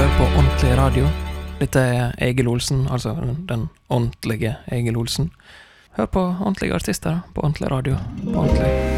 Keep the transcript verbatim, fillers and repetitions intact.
hører på Ordentlig Radio. Dette er Egil Olsen, altså den, den ordentlige Egil Olsen. Hør på ordentlige artister på Ordentlig Radio. På ordentlig.